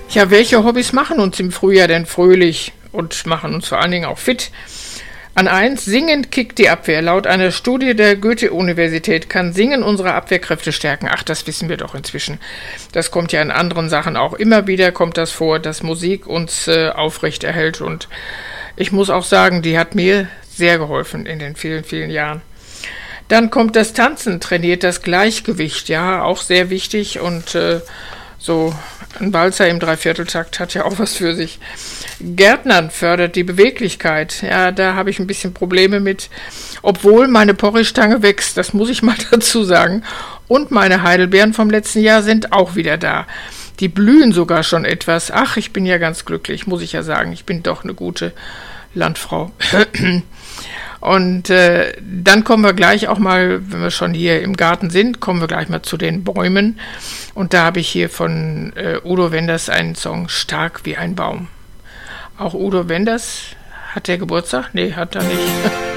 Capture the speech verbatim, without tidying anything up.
Ja, welche Hobbys machen uns im Frühjahr denn fröhlich und machen uns vor allen Dingen auch fit? An eins, Singen kickt die Abwehr. Laut einer Studie der Goethe-Universität kann Singen unsere Abwehrkräfte stärken. Ach, das wissen wir doch inzwischen. Das kommt ja in anderen Sachen auch immer wieder, kommt das vor, dass Musik uns äh, aufrecht erhält. Und ich muss auch sagen, die hat mir sehr geholfen in den vielen, vielen Jahren. Dann kommt das Tanzen, trainiert das Gleichgewicht. Ja, auch sehr wichtig und äh, so ein Walzer im Dreivierteltakt hat ja auch was für sich. Gärtnern fördert die Beweglichkeit. Ja, da habe ich ein bisschen Probleme mit, obwohl meine Porree-Stange wächst, das muss ich mal dazu sagen. Und meine Heidelbeeren vom letzten Jahr sind auch wieder da. Die blühen sogar schon etwas. Ach, ich bin ja ganz glücklich, muss ich ja sagen. Ich bin doch eine gute Landfrau. Und äh, dann kommen wir gleich auch mal, wenn wir schon hier im Garten sind, kommen wir gleich mal zu den Bäumen. Und da habe ich hier von äh, Udo Wenders einen Song, Stark wie ein Baum. Auch Udo Wenders, hat der Geburtstag? Nee, hat er nicht.